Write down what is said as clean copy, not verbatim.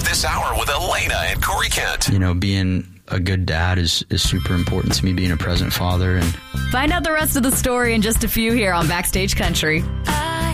this hour with Elena and Corey Kent. You know, being a good dad is super important to me, being a present father. And find out the rest of the story in just a few here on Backstage Country.